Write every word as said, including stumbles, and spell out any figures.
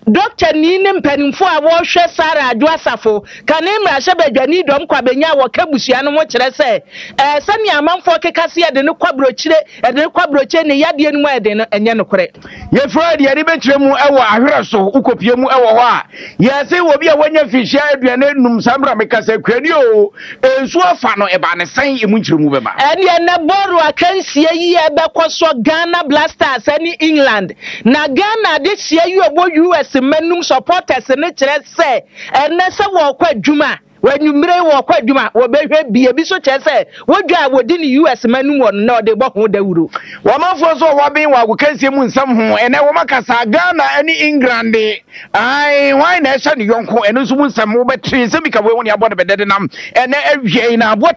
doctor ni ne mpanimfo a wo hwe Sara Adwoasafo kanemra hyebadwani dom kwabenya wo kabusua no mo kire se eh sani amanfo kekase ye de ne kwabrochire e de ne kwabroche ne yade enu e de no enye no kore ye fra de ye betire mu ewo ahwere so ukopie mu ewo ho a ye se wo bi a wonya fihia aduane num samra mekase kwani o ensu afa no e ba ne san emu nkire mu beba ene na boru akansie yi e be koso Ghana Blasters ani England na Ghana de sie yi obo U S manum supporters ne kire se ene se wo kwa adwuma wanyumre wo kwa adwuma wo behwe bia bi so kire se wodwa wodi ni U S manum won na de bo ho dawuro wo manfo so wo ben wa akansie mu nsam ho ene wo makasa Ghana ani England ai why na sha ne yonko ene so mu nsam wo betri se bi ka we woni abode bedede nam ene awie na abo